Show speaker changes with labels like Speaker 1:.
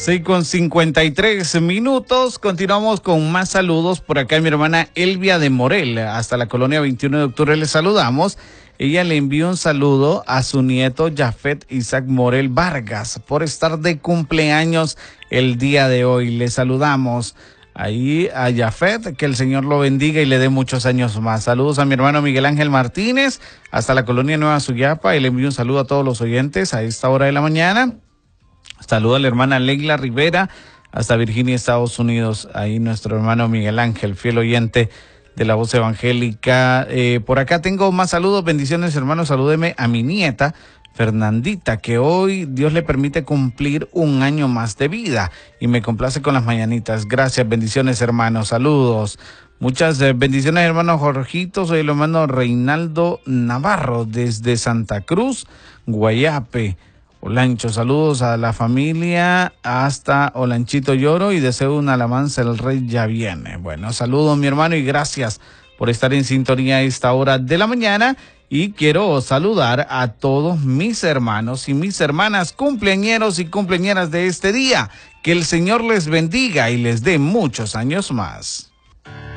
Speaker 1: 6:53. Continuamos con más saludos. Por acá mi hermana Elvia de Morel, hasta la colonia 21 de octubre le saludamos. Ella le envió un saludo a su nieto Jafet Isaac Morel Vargas por estar de cumpleaños el día de hoy. Le saludamos ahí a Jafet, que el Señor lo bendiga y le dé muchos años más. Saludos a mi hermano Miguel Ángel Martínez, hasta la colonia Nueva Suyapa, y le envío un saludo a todos los oyentes a esta hora de la mañana. Saludo a la hermana Leila Rivera, hasta Virginia, Estados Unidos. Ahí nuestro hermano Miguel Ángel, fiel oyente de la voz evangélica. Por acá tengo más saludos, bendiciones hermanos. Salúdeme a mi nieta Fernandita, que hoy Dios le permite cumplir un año más de vida y me complace con las mañanitas. Gracias, bendiciones hermanos, saludos. Muchas bendiciones hermano Jorgito. Soy el hermano Reinaldo Navarro desde Santa Cruz, Guayape. Olancho, saludos a la familia hasta Olanchito Lloro y deseo una alabanza, el Rey ya viene. Bueno, saludos mi hermano y gracias por estar en sintonía a esta hora de la mañana, y quiero saludar a todos mis hermanos y mis hermanas cumpleañeros y cumpleañeras de este día. Que el Señor les bendiga y les dé muchos años más.